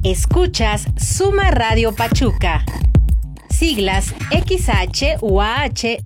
Escuchas Suma Radio Pachuca. Siglas XHUAH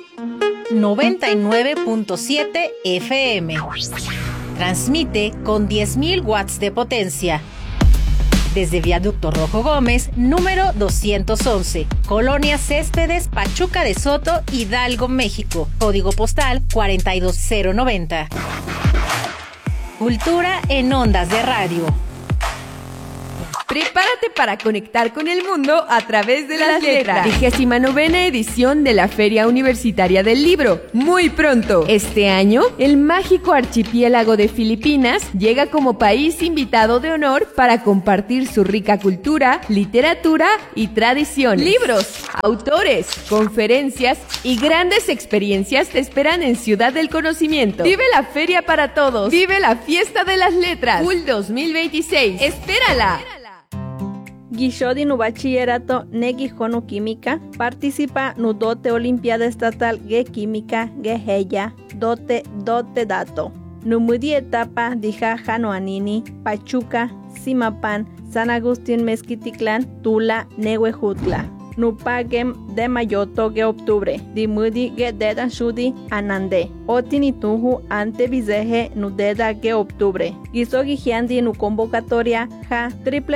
99.7 FM. Transmite con 10.000 watts de potencia. Desde Viaducto Rojo Gómez, número 211, Colonia Céspedes, Pachuca de Soto, Hidalgo, México. Código postal 42090. Cultura en ondas de radio. Prepárate para conectar con el mundo a través de las letras. 29ª edición de la Feria Universitaria del Libro. Muy pronto. Este año, el mágico archipiélago de Filipinas llega como país invitado de honor para compartir su rica cultura, literatura y tradición. Libros, autores, conferencias y grandes experiencias te esperan en Ciudad del Conocimiento. Vive la feria para todos. Vive la fiesta de las letras. FUL 2026. ¡Espérala! Guishodi nu bachillerato negi jonu química participa nu dote olimpiada estatal ge química ge heya dote dato. Nu mudi etapa dija Jano Anini, Pachuca, Simapan, San Agustín Mezquiticlán, Tula, Nehuejutla. Nu pagem de mayoto ge octubre, di mudi ge dedan shudi anande. Otini tuju ante vizeje nu deda ge octubre. Gisogi giandi nu convocatoria ja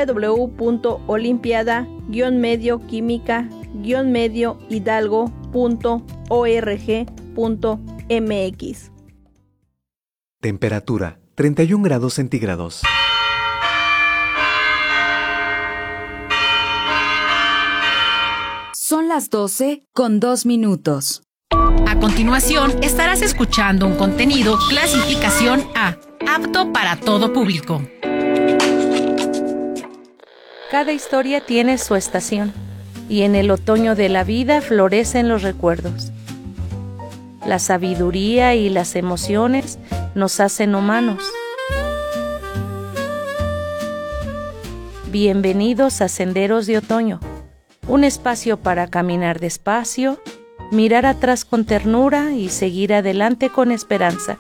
www.olimpiada-medio-hidalgo.org.mx. Temperatura 31 grados centígrados. Son las 12:02. A continuación, estarás escuchando un contenido clasificación A, apto para todo público. Cada historia tiene su estación, y en el otoño de la vida florecen los recuerdos. La sabiduría y las emociones nos hacen humanos. Bienvenidos a Senderos de Otoño, un espacio para caminar despacio, mirar atrás con ternura y seguir adelante con esperanza.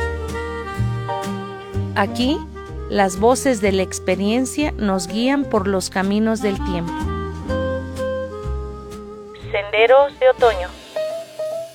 Aquí, las voces de la experiencia nos guían por los caminos del tiempo. Senderos de Otoño.